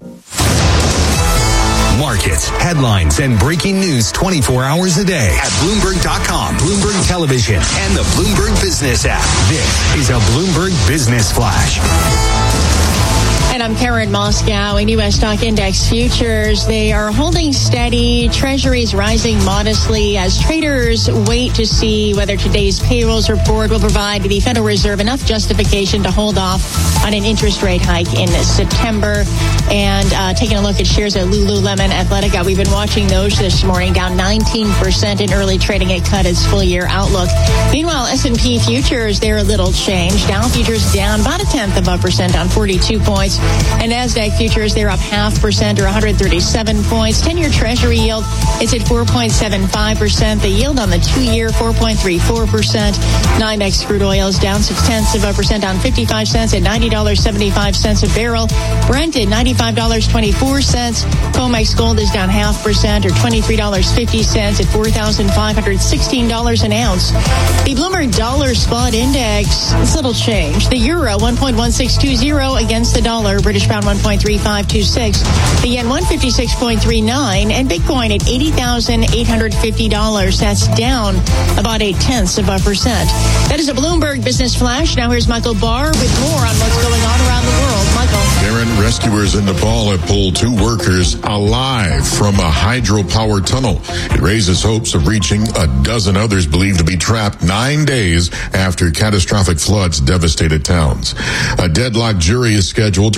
Markets, headlines, and breaking news 24 hours a day at Bloomberg.com, Bloomberg Television, and the Bloomberg Business app. This is a Bloomberg Business Flash. And I'm Karen Moscow. In U.S. stock index futures, they are holding steady. Treasuries rising modestly as traders wait to see whether today's payrolls report will provide the Federal Reserve enough justification to hold off on an interest rate hike in September. And taking a look at shares at Lululemon Athletica, we've been watching those this morning, down 19% in early trading. It cut its full-year outlook. Meanwhile, S&P futures, they're a little changed. Dow futures down about 0.1% on 42 points. And NASDAQ futures, they're up 0.5% or 137 points. 10-year Treasury yield is at 4.75%. The yield on the 2-year, 4.34%. NYMEX crude oil is down 0.6% on 55 cents at $90.75 a barrel. Brent at $95.24. COMEX gold is down 0.5% or $23.50 at $4,516 an ounce. The Bloomberg Dollar Spot Index, it's a little change. The euro, 1.1620 against the dollar. British pound, 1.3526. The yen, 156.39. And Bitcoin at $80,850. That's down about 0.8%. That is a Bloomberg Business Flash. Now here's Michael Barr with more on what's going on around the world. Michael. Karen, rescuers in Nepal have pulled 2 workers alive from a hydropower tunnel. It raises hopes of reaching a dozen others believed to be trapped 9 days after catastrophic floods devastated towns. A deadlocked jury is scheduled to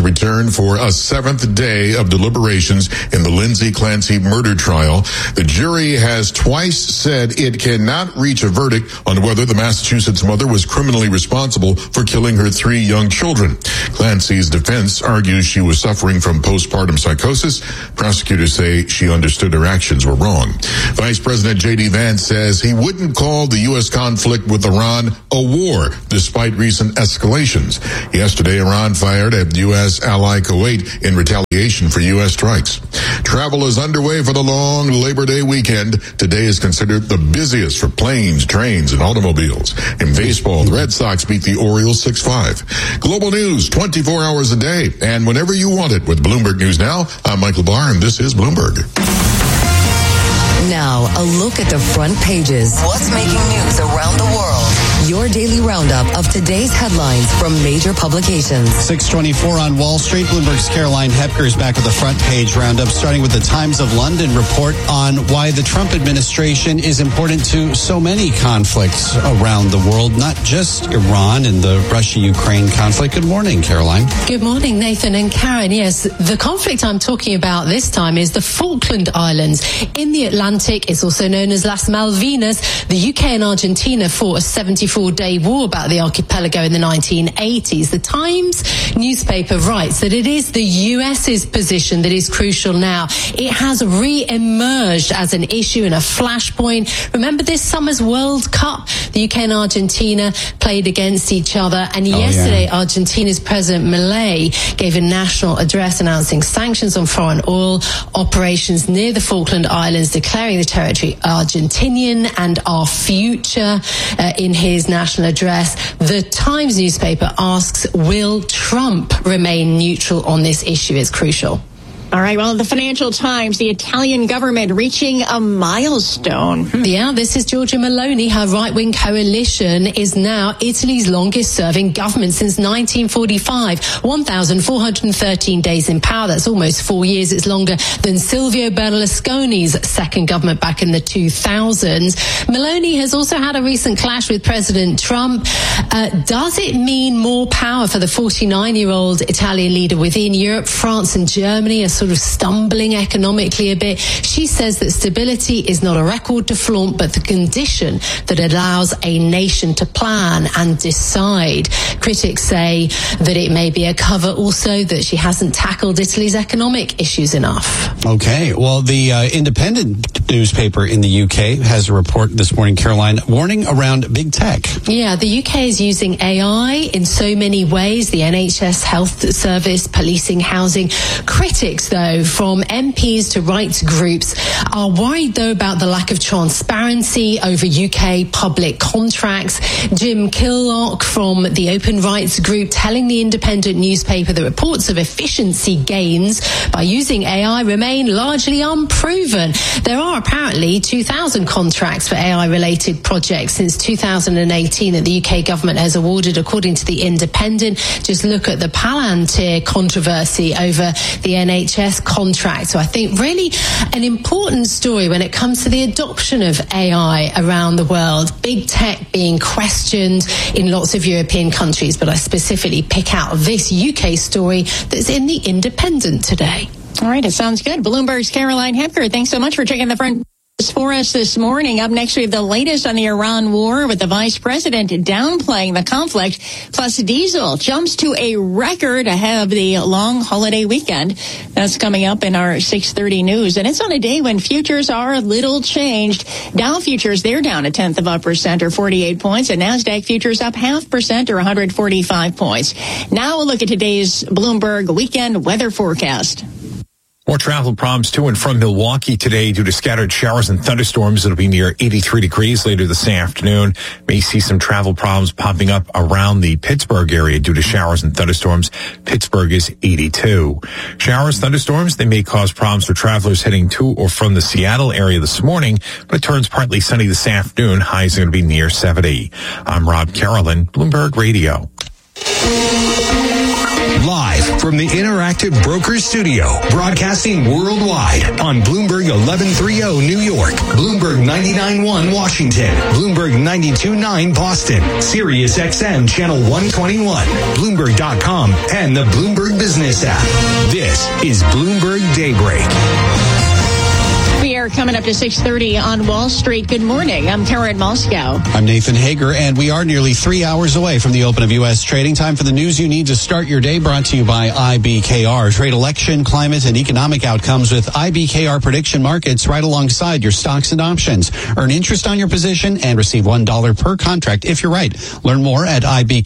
returned for a 7th day of deliberations in the Lindsay Clancy murder trial. The jury has twice said it cannot reach a verdict on whether the Massachusetts mother was criminally responsible for killing her 3 young children. Clancy's defense argues she was suffering from postpartum psychosis. Prosecutors say she understood her actions were wrong. Vice President J.D. Vance says he wouldn't call the U.S. conflict with Iran a war, despite recent escalations. Yesterday, Iran fired at U.S. ally Kuwait in retaliation for U.S. strikes. Travel is underway for the long Labor Day weekend. Today is considered the busiest for planes, trains, and automobiles. In baseball, the Red Sox beat the Orioles 6-5. Global news 24 hours a day and whenever you want it with Bloomberg News Now. I'm Michael Barr, and this is Bloomberg. Now, a look at the front pages. What's making news around the world? Your daily roundup of today's headlines from major publications. 6:24 on Wall Street. Bloomberg's Caroline Hepker is back with the front page roundup, starting with the Times of London report on why the Trump administration is important to so many conflicts around the world, not just Iran and the Russia-Ukraine conflict. Good morning, Caroline. Good morning, Nathan and Karen. Yes, the conflict I'm talking about this time is the Falkland Islands in the Atlantic. It's also known as Las Malvinas. The UK and Argentina fought a 74-day war about the archipelago in the 1980s. The Times newspaper writes that it is the US's position that is crucial now. It has re-emerged as an issue and a flashpoint. Remember this summer's World Cup? The UK and Argentina played against each other, and yesterday Argentina's President Milei gave a national address announcing sanctions on foreign oil operations near the Falkland Islands, declaring the territory Argentinian and our future in his national address. The Times newspaper asks, will Trump remain neutral on this issue? It's crucial. All right, well, the Financial Times, the Italian government reaching a milestone. Yeah, this is Giorgia Meloni. Her right-wing coalition is now Italy's longest-serving government since 1945. 1,413 days in power. That's almost 4 years. It's longer than Silvio Berlusconi's second government back in the 2000s. Meloni has also had a recent clash with President Trump. Does it mean more power for the 49-year-old Italian leader within Europe? France and Germany are sort of stumbling economically a bit. She says that stability is not a record to flaunt, but the condition that allows a nation to plan and decide. Critics say that it may be a cover also that she hasn't tackled Italy's economic issues enough. Okay, well, the Independent newspaper in the UK has a report this morning, Caroline, warning around big tech. Yeah, the UK is using AI in so many ways. The NHS health service, policing, housing. Critics, though, from MPs to rights groups, are worried, though, about the lack of transparency over UK public contracts. Jim Killock from the Open Rights Group telling the Independent newspaper that reports of efficiency gains by using AI remain largely unproven. There are apparently 2,000 contracts for AI-related projects since 2018 that the UK government has awarded, according to the Independent. Just look at the Palantir controversy over the NHS contract. So I think really an important story when it comes to the adoption of AI around the world. Big tech being questioned in lots of European countries, but I specifically pick out this UK story that's in the Independent today. All right, it sounds good. Bloomberg's Caroline Hepker, thanks so much for checking the front for us this morning. Up next, we have the latest on the Iran war with the vice president downplaying the conflict. Plus, diesel jumps to a record ahead of the long holiday weekend. That's coming up in our 6:30 news. And it's on a day when futures are a little changed. Dow futures, they're down 0.1% or 48 points. And NASDAQ futures up 0.5% or 145 points. Now we'll look at today's Bloomberg weekend weather forecast. More travel problems to and from Milwaukee today due to scattered showers and thunderstorms. It'll be near 83 degrees later this afternoon. May see some travel problems popping up around the Pittsburgh area due to showers and thunderstorms. Pittsburgh is 82. Showers, thunderstorms, they may cause problems for travelers heading to or from the Seattle area this morning, but it turns partly sunny this afternoon. Highs are going to be near 70. I'm Rob Carolyn, Bloomberg Radio. Live from the Interactive Brokers Studio, broadcasting worldwide on Bloomberg 1130 New York, Bloomberg 99.1 Washington, Bloomberg 92.9 Boston, Sirius XM Channel 121, Bloomberg.com, and the Bloomberg Business app. This is Bloomberg Daybreak. We are coming up to 6:30 on Wall Street. Good morning. I'm Karen Moscow. I'm Nathan Hager, and we are nearly 3 hours away from the open of U.S. trading. Time for the news you need to start your day, brought to you by IBKR. Trade election, climate, and economic outcomes with IBKR prediction markets right alongside your stocks and options. Earn interest on your position and receive $1 per contract if you're right. Learn more at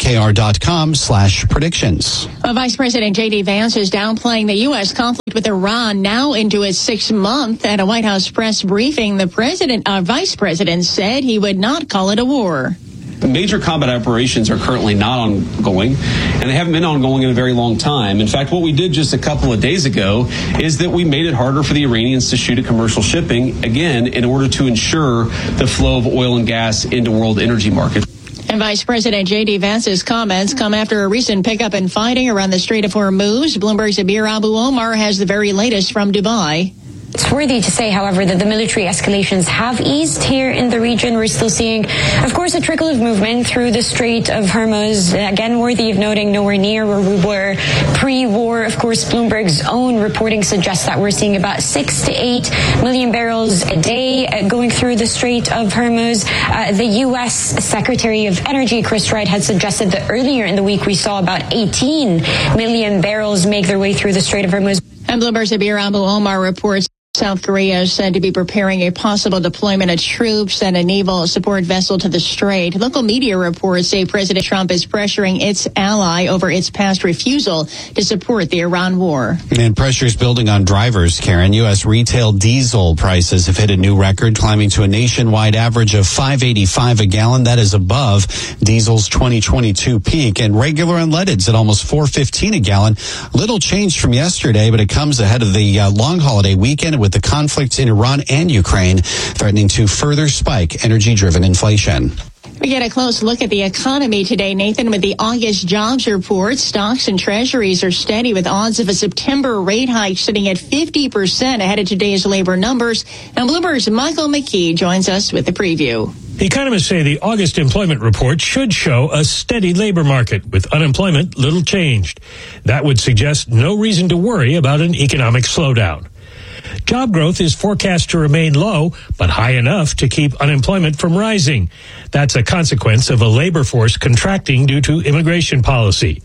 ibkr.com/predictions. Vice President J.D. Vance is downplaying the U.S. conflict with Iran now into its 6th month. At a White House press briefing, the vice president said he would not call it a war. Major combat operations are currently not ongoing, and they haven't been ongoing in a very long time. In fact, what we did just a couple of days ago is that we made it harder for the Iranians to shoot at commercial shipping, again, in order to ensure the flow of oil and gas into world energy markets. And Vice President J.D. Vance's comments come after a recent pickup in fighting around the Strait of Hormuz. Bloomberg's Abir Abu Omar has the very latest from Dubai. It's worthy to say, however, that the military escalations have eased here in the region. We're still seeing, of course, a trickle of movement through the Strait of Hormuz. Again, worthy of noting, nowhere near where we were pre-war. Of course, Bloomberg's own reporting suggests that we're seeing about 6 to 8 million barrels a day going through the Strait of Hormuz. The U.S. Secretary of Energy, Chris Wright, had suggested that earlier in the week we saw about 18 million barrels make their way through the Strait of Hormuz. And Bloomberg's Abir Abu Omar reports South Korea is said to be preparing a possible deployment of troops and a naval support vessel to the Strait. Local media reports say President Trump is pressuring its ally over its past refusal to support the Iran war. And pressure is building on drivers, Karen. U.S. retail diesel prices have hit a new record, climbing to a nationwide average of $5.85 a gallon. That is above diesel's 2022 peak. And regular unleaded's at almost $4.15 a gallon. Little change from yesterday, but it comes ahead of the long holiday weekend, with the conflicts in Iran and Ukraine threatening to further spike energy-driven inflation. We get a close look at the economy today, Nathan, with the August jobs report. Stocks and treasuries are steady with odds of a September rate hike sitting at 50% ahead of today's labor numbers. And Bloomberg's Michael McKee joins us with the preview. Economists say the August employment report should show a steady labor market with unemployment little changed. That would suggest no reason to worry about an economic slowdown. Job growth is forecast to remain low, but high enough to keep unemployment from rising. That's a consequence of a labor force contracting due to immigration policy.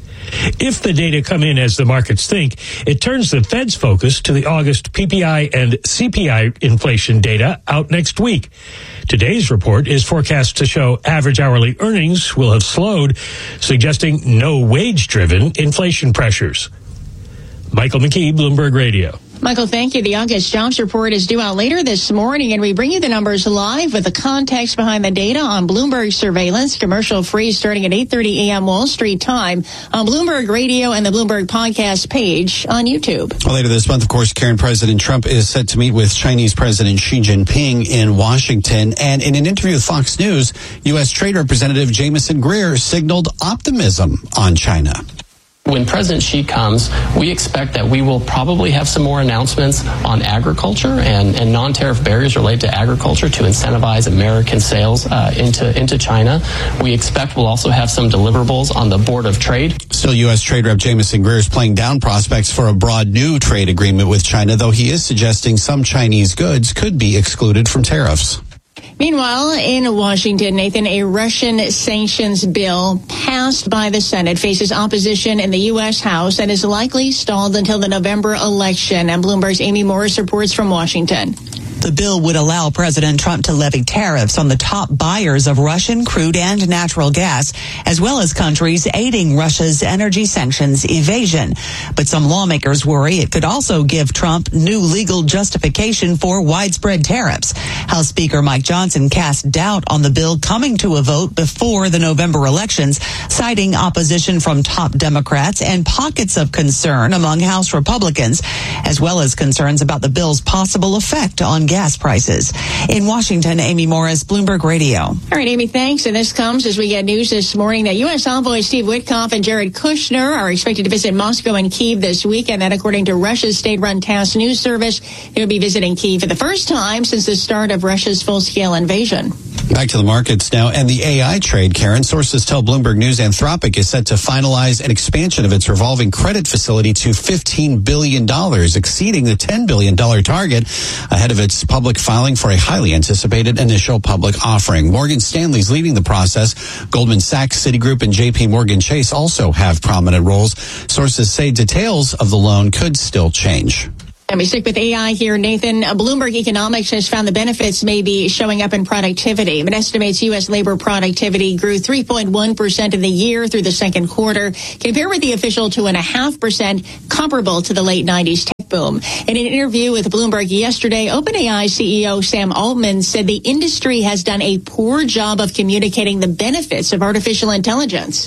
If the data come in as the markets think, it turns the Fed's focus to the August PPI and CPI inflation data out next week. Today's report is forecast to show average hourly earnings will have slowed, suggesting no wage-driven inflation pressures. Michael McKee, Bloomberg Radio. Michael, thank you. The August jobs report is due out later this morning, and we bring you the numbers live with the context behind the data on Bloomberg Surveillance, commercial free, starting at 8:30 a.m. Wall Street time on Bloomberg Radio and the Bloomberg Podcast page on YouTube. Well, later this month, of course, Karen, President Trump is set to meet with Chinese President Xi Jinping in Washington. And in an interview with Fox News, U.S. Trade Representative Jamieson Greer signaled optimism on China. When President Xi comes, we expect that we will probably have some more announcements on agriculture and non-tariff barriers related to agriculture to incentivize American sales into China. We expect we'll also have some deliverables on the Board of Trade. Still, U.S. Trade Rep Jamieson Greer is playing down prospects for a broad new trade agreement with China, though he is suggesting some Chinese goods could be excluded from tariffs. Meanwhile, in Washington, Nathan, a Russian sanctions bill passed by the Senate faces opposition in the U.S. House and is likely stalled until the November election. And Bloomberg's Amy Morris reports from Washington. The bill would allow President Trump to levy tariffs on the top buyers of Russian crude and natural gas, as well as countries aiding Russia's energy sanctions evasion. But some lawmakers worry it could also give Trump new legal justification for widespread tariffs. House Speaker Mike Johnson cast doubt on the bill coming to a vote before the November elections, citing opposition from top Democrats and pockets of concern among House Republicans, as well as concerns about the bill's possible effect on gas prices. In Washington, Amy Morris, Bloomberg Radio. All right, Amy, thanks. And this comes as we get news this morning that U.S. Envoy Steve Witkoff and Jared Kushner are expected to visit Moscow and Kyiv this weekend. That, according to Russia's state-run TASS news service, they'll be visiting Kyiv for the first time since the start of Russia's full-scale invasion. Back to the markets now and the AI trade, Karen. Sources tell Bloomberg News Anthropic is set to finalize an expansion of its revolving credit facility to $15 billion, exceeding the $10 billion target ahead of its public filing for a highly anticipated initial public offering. Morgan Stanley's leading the process. Goldman Sachs, Citigroup, and JP Morgan Chase also have prominent roles. Sources say details of the loan could still change. And we stick with AI here, Nathan. Bloomberg Economics has found the benefits may be showing up in productivity. It estimates U.S. labor productivity grew 3.1% in the year through the second quarter, compared with the official 2.5% comparable to the late 90s tech boom. In an interview with Bloomberg yesterday, OpenAI CEO Sam Altman said the industry has done a poor job of communicating the benefits of artificial intelligence.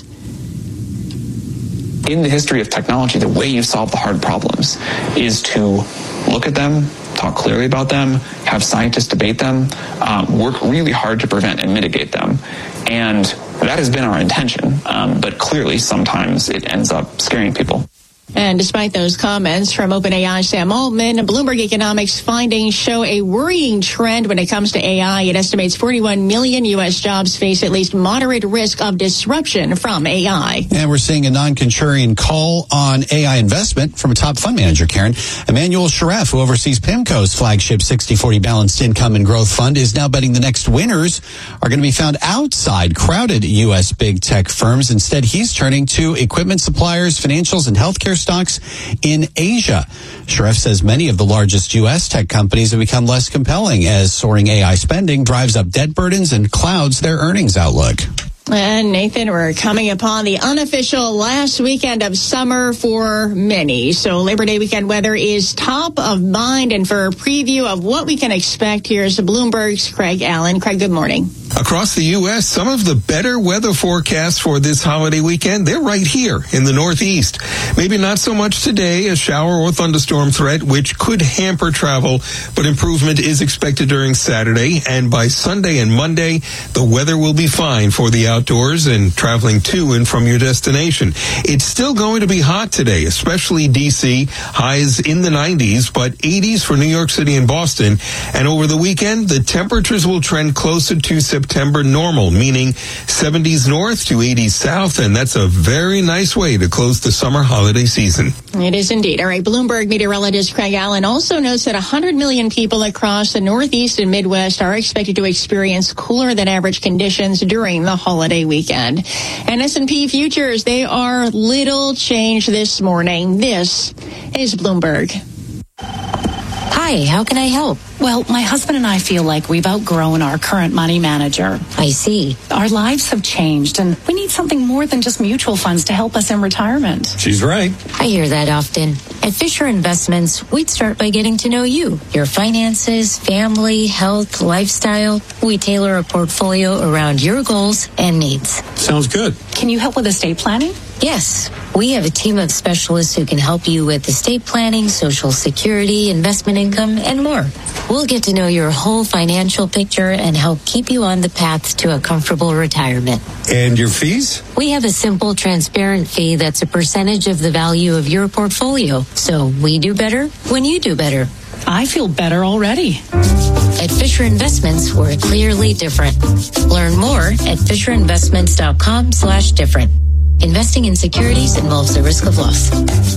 In the history of technology, the way you solve the hard problems is to look at them, talk clearly about them, have scientists debate them, work really hard to prevent and mitigate them. And that has been our intention, but clearly sometimes it ends up scaring people. And despite those comments from OpenAI Sam Altman, Bloomberg Economics findings show a worrying trend when it comes to AI. It estimates 41 million U.S. jobs face at least moderate risk of disruption from AI. And we're seeing a non-contrarian call on AI investment from a top fund manager, Karen. Emmanuel Sharef, who oversees PIMCO's flagship 60-40 balanced income and growth fund, is now betting the next winners are going to be found outside crowded U.S. big tech firms. Instead, he's turning to equipment suppliers, financials, and healthcare stocks in Asia. Sharef says many of the largest U.S. tech companies have become less compelling as soaring AI spending drives up debt burdens and clouds their earnings outlook. And Nathan, we're coming upon the unofficial last weekend of summer for many. So Labor Day weekend weather is top of mind. And for a preview of what we can expect, here's Bloomberg's Craig Allen. Craig, good morning. Across the U.S., some of the better weather forecasts for this holiday weekend, they're right here in the Northeast. Maybe not so much today, a shower or thunderstorm threat, which could hamper travel, but improvement is expected during Saturday. And by Sunday and Monday, the weather will be fine for the outdoors and traveling to and from your destination. It's still going to be hot today, especially D.C., highs in the 90s, but 80s for New York City and Boston. And over the weekend, the temperatures will trend closer to September normal, meaning 70s north to 80s south, and that's a very nice way to close the summer holiday season. It is indeed. All right, Bloomberg meteorologist Craig Allen also notes that 100 million people across the Northeast and Midwest are expected to experience cooler than average conditions during the holiday weekend. And S&P futures, they are little changed this morning. This is Bloomberg. Hi, how can I help? Well, my husband and I feel like we've outgrown our current money manager. I see. Our lives have changed, and we need something more than just mutual funds to help us in retirement. She's right. I hear that often. At Fisher Investments, we'd start by getting to know you, your finances, family, health, lifestyle. We tailor a portfolio around your goals and needs. Sounds good. Can you help with estate planning? Yes, we have a team of specialists who can help you with estate planning, Social Security, investment income, and more. We'll get to know your whole financial picture and help keep you on the path to a comfortable retirement. And your fees? We have a simple, transparent fee that's a percentage of the value of your portfolio. So we do better when you do better. I feel better already. At Fisher Investments, we're clearly different. Learn more at FisherInvestments.com/different. Investing in securities involves the risk of loss.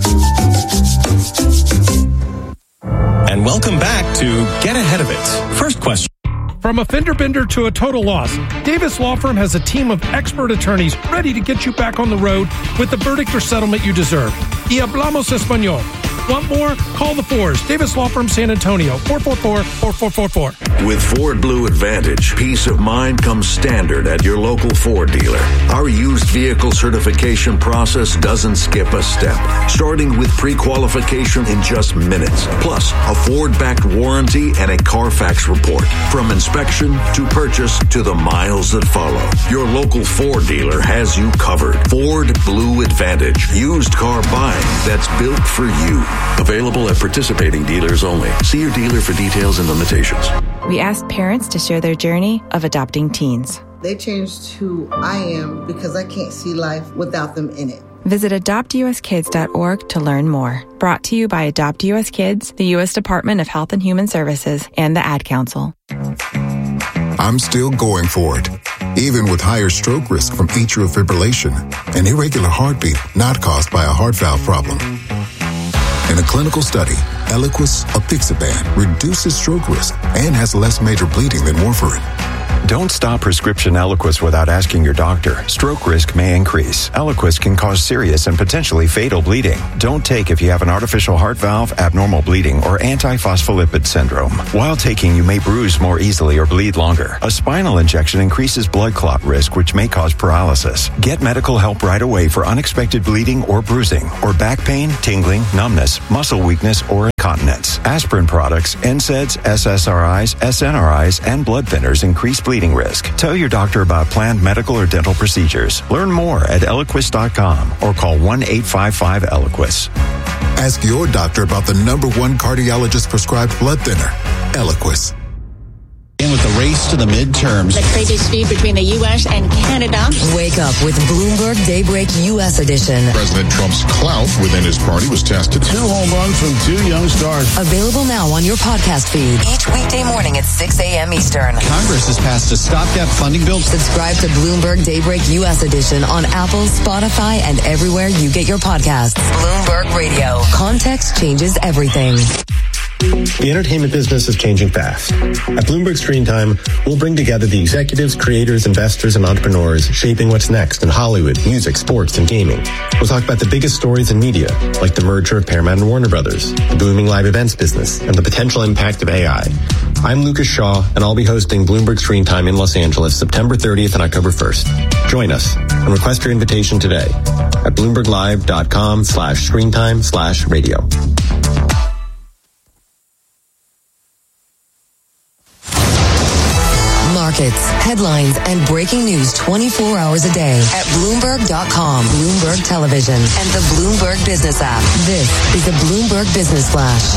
And welcome back to Get Ahead of It. First question. From a fender bender to a total loss, Davis Law Firm has a team of expert attorneys ready to get you back on the road with the verdict or settlement you deserve. Y hablamos español. Want more? Call the Fours. Davis Law Firm, San Antonio, 444-4444. With Ford Blue Advantage, peace of mind comes standard at your local Ford dealer. Our used vehicle certification process doesn't skip a step, starting with pre-qualification in just minutes, plus a Ford-backed warranty and a Carfax report. From inspection to purchase to the miles that follow, your local Ford dealer has you covered. Ford Blue Advantage, used car buying that's built for you. Available at participating dealers only. See your dealer for details and limitations. We asked parents to share their journey of adopting teens. They changed who I am because I can't see life without them in it. Visit adoptuskids.org to learn more. Brought to you by Adopt US Kids, the U.S. Department of Health and Human Services, and the Ad Council. I'm still going for it, even with higher stroke risk from atrial fibrillation, an irregular heartbeat not caused by a heart valve problem. In a clinical study, Eliquis apixaban reduces stroke risk and has less major bleeding than warfarin. Don't stop prescription Eliquis without asking your doctor. Stroke risk may increase. Eliquis can cause serious and potentially fatal bleeding. Don't take if you have an artificial heart valve, abnormal bleeding, or antiphospholipid syndrome. While taking, you may bruise more easily or bleed longer. A spinal injection increases blood clot risk, which may cause paralysis. Get medical help right away for unexpected bleeding or bruising, or back pain, tingling, numbness, muscle weakness, or incontinence. Aspirin products, NSAIDs, SSRIs, SNRIs, and blood thinners increase bleeding risk. Tell your doctor about planned medical or dental procedures. Learn more at Eliquis.com or call 1-855-ELIQUIS. Ask your doctor about the #1 cardiologist prescribed blood thinner, Eliquis. And with the race to the midterms. The trade dispute between the U.S. and Canada. Wake up with Bloomberg Daybreak U.S. edition. President Trump's clout within his party was tested. 2 home runs from 2 young stars. Available now on your podcast feed. Each weekday morning at 6 a.m. Eastern. Congress has passed a stopgap funding bill. Subscribe to Bloomberg Daybreak U.S. edition on Apple, Spotify, and everywhere you get your podcasts. Bloomberg Radio. Context changes everything. The entertainment business is changing fast. At Bloomberg Screen Time, we'll bring together the executives, creators, investors, and entrepreneurs shaping what's next in Hollywood, music, sports, and gaming. We'll talk about the biggest stories in media, like the merger of Paramount and Warner Brothers, the booming live events business, and the potential impact of AI. I'm Lucas Shaw, and I'll be hosting Bloomberg Screen Time in Los Angeles September 30th and October 1st. Join us and request your invitation today at BloombergLive.com/screentime/radio. Markets, headlines, and breaking news 24 hours a day at Bloomberg.com, Bloomberg Television, and the Bloomberg Business app. This is the Bloomberg Business Flash.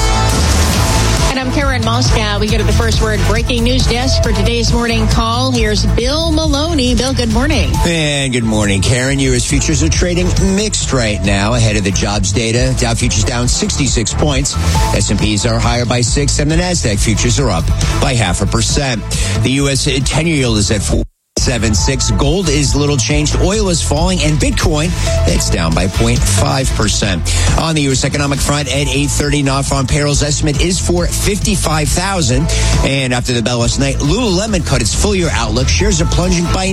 And I'm Karen Moscow. We go to the First Word breaking news desk for today's morning call. Here's Bill Maloney. Bill, good morning. And good morning, Karen. U.S. futures are trading mixed right now ahead of the jobs data. Dow futures down 66 points. S&Ps are higher by 6, and the NASDAQ futures are up by 0.5%. The U.S. 10-year yield is at 4.76. Gold is little changed. Oil is falling, and Bitcoin, it's down by 0.5%. On the U.S. economic front, at 8:30, non-farm payrolls estimate is for 55,000. And after the bell last night, Lululemon cut its full-year outlook. Shares are plunging by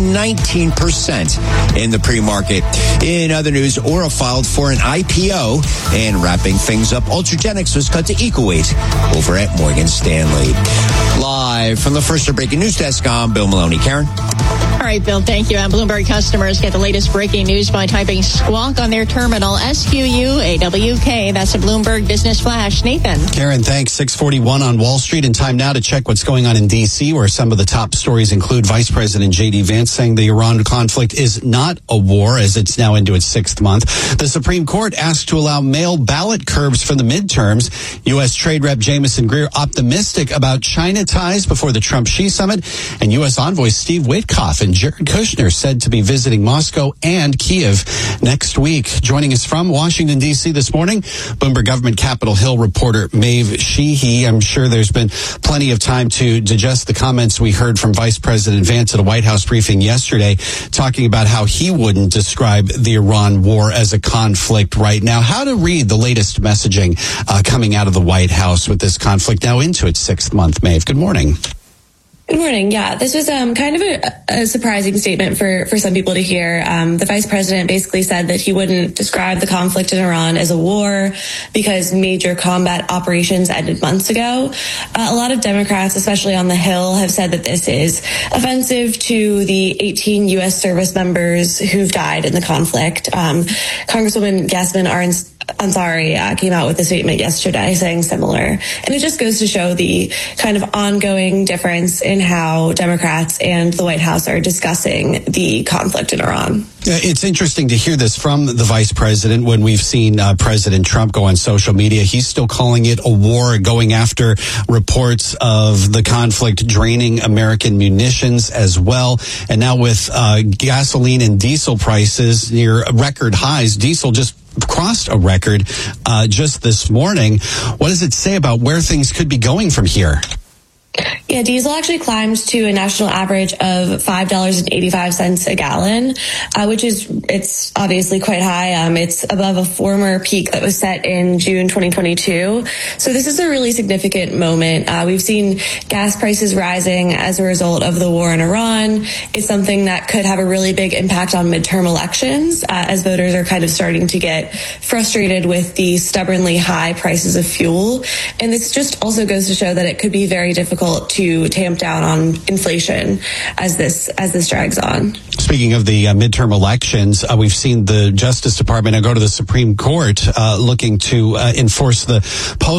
19% in the pre-market. In other news, Aura filed for an IPO. And wrapping things up, Ultragenics was cut to equal weight over at Morgan Stanley. Live from the First Breaking News Desk, I'm Bill Maloney. Karen? All right, Bill, thank you. And Bloomberg customers get the latest breaking news by typing squawk on their terminal, SQUAWK. That's a Bloomberg Business Flash. Nathan. Karen, thanks. 6:41 on Wall Street, and time now to check what's going on in D.C., where some of the top stories include Vice President J.D. Vance saying the Iran conflict is not a war, as it's now into its 6th month. The Supreme Court asked to allow mail ballot curbs for the midterms. U.S. Trade Rep Jamieson Greer optimistic about China ties before the Trump-Xi summit. And U.S. Envoy Steve Witkoff and Jared Kushner said to be visiting Moscow and Kiev next week. Joining us from Washington, D.C. this morning, Bloomberg Government Capitol Hill reporter Maeve Sheehy. I'm sure there's been plenty of time to digest the comments we heard from Vice President Vance at a White House briefing yesterday, talking about how he wouldn't describe the Iran war as a conflict right now. How to read the latest messaging coming out of the White House with this conflict now into its 6th month, Maeve. Good morning. Good morning. Yeah, this was kind of a surprising statement for some people to hear. The vice president basically said that he wouldn't describe the conflict in Iran as a war because major combat operations ended months ago. A lot of Democrats, especially on the Hill, have said that this is offensive to the 18 U.S. service members who've died in the conflict. Congresswoman Gasman Ansari came out with a statement yesterday saying similar. And it just goes to show the kind of ongoing difference in how Democrats and the White House are discussing the conflict in Iran. It's interesting to hear this from the vice president when we've seen President Trump go on social media. He's still calling it a war, going after reports of the conflict draining American munitions as well. And now with gasoline and diesel prices near record highs, diesel just crossed a record just this morning. What does it say about where things could be going from here? Yeah, diesel actually climbed to a national average of $5.85 a gallon, which it's obviously quite high. It's above a former peak that was set in June 2022. So this is a really significant moment. We've seen gas prices rising as a result of the war in Iran. It's something that could have a really big impact on midterm elections, as voters are kind of starting to get frustrated with the stubbornly high prices of fuel. And this just also goes to show that it could be very difficult to tamp down on inflation as this drags on. Speaking of the midterm elections, we've seen the Justice Department go to the Supreme Court looking to enforce the post